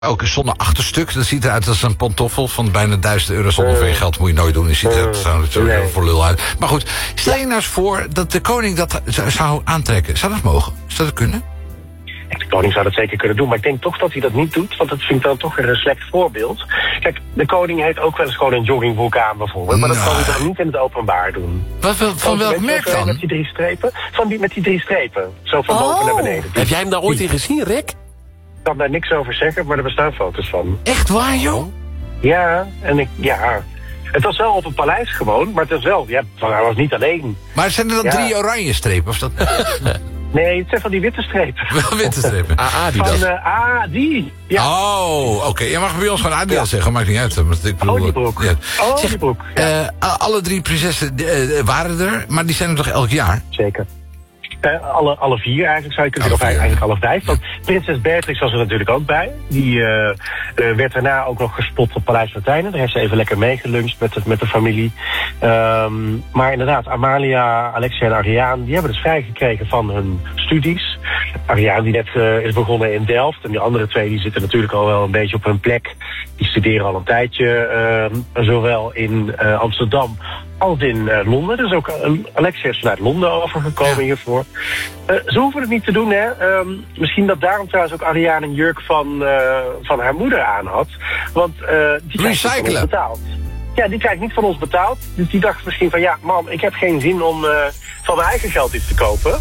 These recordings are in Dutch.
Ook een zonne achterstuk, dat ziet eruit als een pantoffel van bijna €1000 zonder veel geld. Moet je nooit doen, je ziet er natuurlijk voor lul uit. Maar goed, stel je nou eens voor dat de koning dat zou aantrekken. Zou dat mogen? Zou dat kunnen? De koning zou dat zeker kunnen doen, maar ik denk toch dat hij dat niet doet, want dat vind ik dan toch een slecht voorbeeld. Kijk, de koning heeft ook wel eens gewoon een joggingbroek aan bijvoorbeeld, maar dat kan hij dan niet in het openbaar doen. Van welk merk dan? Met die 3 strepen. Met die 3 strepen. Zo van boven naar beneden. Heb jij hem daar ooit in gezien, Rick? Ik kan daar niks over zeggen, maar er bestaan foto's van. Echt waar, joh? Ja, het was wel op een paleis gewoon, maar het was wel, hij was niet alleen. Maar zijn er dan 3 oranje strepen? Of dat... Nee, het zijn van die witte strepen. Wel witte strepen. Adidas. Van die. Ja. Oh, oké. Je mag bij ons gewoon Adidas zeggen, maakt niet uit. Ik bedoel, Oliebroek. Ja. Oliebroek. Alle 3 prinsessen waren er, maar die zijn er toch elk jaar? Zeker. Alle 4 eigenlijk zou je kunnen zeggen, of eigenlijk alle 5. Want prinses Beatrix was er natuurlijk ook bij. Die werd daarna ook nog gespot op Paleis Martijnen. Daar heeft ze even lekker meegeluncht met de familie. Maar inderdaad, Amalia, Alexia en Ariane, die hebben dus vrijgekregen van hun studies. Ariane die net is begonnen in Delft. En die andere 2 die zitten natuurlijk al wel een beetje op hun plek. Die studeren al een tijdje, zowel in Amsterdam als in Londen. Dus ook Alexia is vanuit Londen overgekomen hiervoor. Ze hoeven het niet te doen, hè. Misschien dat daarom trouwens ook Ariane een jurk van haar moeder aan had. Want die krijgt niet van ons betaald. Ja, die krijgt niet van ons betaald. Dus die dacht misschien van, ja, man, ik heb geen zin om van mijn eigen geld iets te kopen.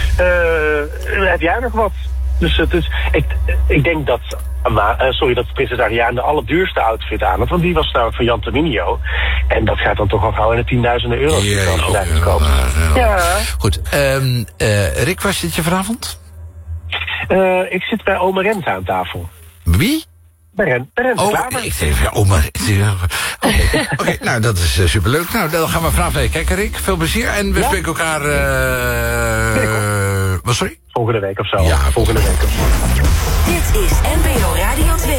Heb jij nog wat? Dus ik denk dat prinses Ariane de allerduurste outfit aan had. Want die was nou van Jan Terminio. En dat gaat dan toch al gauw in de tienduizenden euro's. Ja. Goed. Rick, waar zit je vanavond? Ik zit bij Ome Rente aan tafel. Wie? Bij Rente Klaver. Ik denk, Oké, nou, dat is superleuk. Nou, dan gaan we vanavond even kijken, Rick. Veel plezier. En we spreken elkaar... Wat, sorry? Volgende week of zo. Ja, volgende week of zo. Dit is NPO Radio 2.